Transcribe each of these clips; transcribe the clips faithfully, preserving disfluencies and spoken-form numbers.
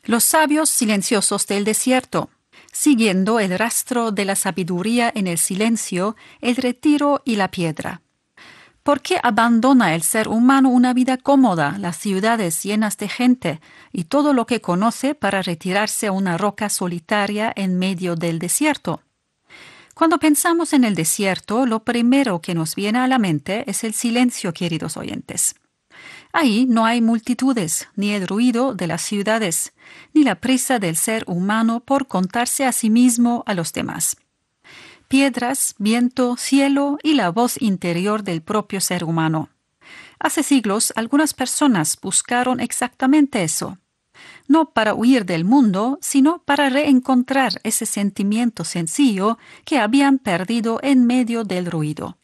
Los sabios silenciosos del desierto. Siguiendo el rastro de la sabiduría en el silencio, el retiro y la piedra. ¿Por qué abandona el ser humano una vida cómoda, las ciudades llenas de gente y todo lo que conoce para retirarse a una roca solitaria en medio del desierto? Cuando pensamos en el desierto, lo primero que nos viene a la mente es el silencio, queridos oyentes. Ahí no hay multitudes, ni el ruido de las ciudades, ni la prisa del ser humano por contarse a sí mismo a los demás. Piedras, viento, cielo y la voz interior del propio ser humano. Hace siglos algunas personas buscaron exactamente eso. No para huir del mundo, sino para reencontrar ese sentimiento sencillo que habían perdido en medio del ruido.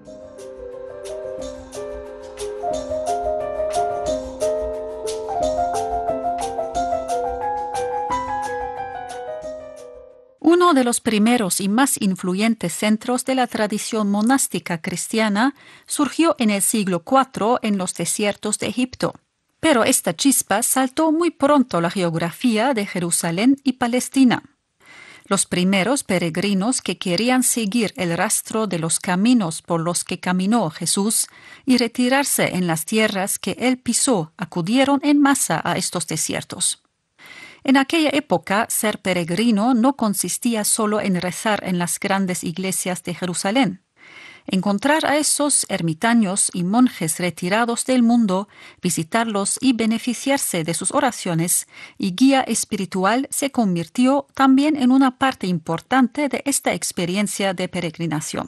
Uno de los primeros y más influyentes centros de la tradición monástica cristiana surgió en el siglo cuarto en los desiertos de Egipto. Pero esta chispa saltó muy pronto a la geografía de Jerusalén y Palestina. Los primeros peregrinos que querían seguir el rastro de los caminos por los que caminó Jesús y retirarse en las tierras que él pisó acudieron en masa a estos desiertos. En aquella época, ser peregrino no consistía solo en rezar en las grandes iglesias de Jerusalén. Encontrar a esos ermitaños y monjes retirados del mundo, visitarlos y beneficiarse de sus oraciones y guía espiritual se convirtió también en una parte importante de esta experiencia de peregrinación.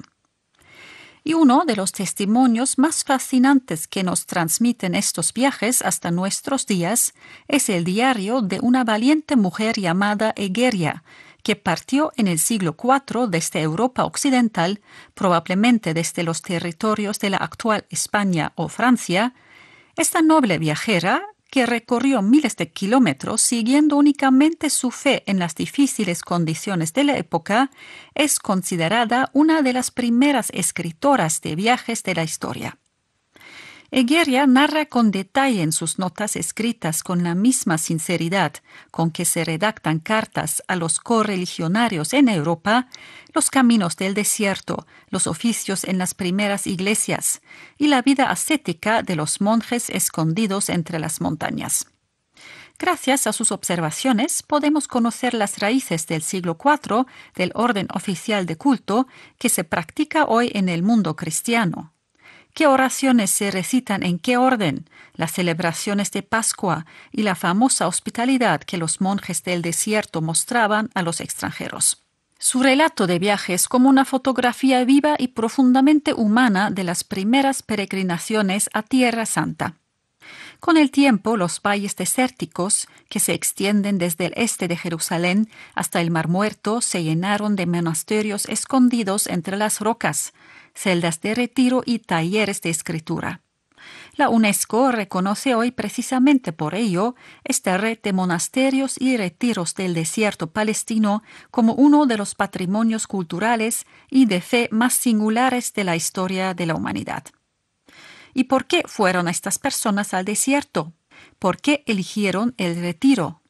Y uno de los testimonios más fascinantes que nos transmiten estos viajes hasta nuestros días es el diario de una valiente mujer llamada Egeria, que partió en el siglo cuarto desde Europa Occidental, probablemente desde los territorios de la actual España o Francia. Esta noble viajera, que recorrió miles de kilómetros siguiendo únicamente su fe en las difíciles condiciones de la época, es considerada una de las primeras escritoras de viajes de la historia. Egeria narra con detalle en sus notas escritas con la misma sinceridad con que se redactan cartas a los correligionarios en Europa, los caminos del desierto, los oficios en las primeras iglesias y la vida ascética de los monjes escondidos entre las montañas. Gracias a sus observaciones podemos conocer las raíces del siglo cuarto del orden oficial de culto que se practica hoy en el mundo cristiano. ¿Qué oraciones se recitan en qué orden? Las celebraciones de Pascua y la famosa hospitalidad que los monjes del desierto mostraban a los extranjeros. Su relato de viaje es como una fotografía viva y profundamente humana de las primeras peregrinaciones a Tierra Santa. Con el tiempo, los valles desérticos, que se extienden desde el este de Jerusalén hasta el Mar Muerto, se llenaron de monasterios escondidos entre las rocas, celdas de retiro y talleres de escritura. La UNESCO reconoce hoy precisamente por ello esta red de monasterios y retiros del desierto palestino como uno de los patrimonios culturales y de fe más singulares de la historia de la humanidad. ¿Y por qué fueron estas personas al desierto? ¿Por qué eligieron el retiro?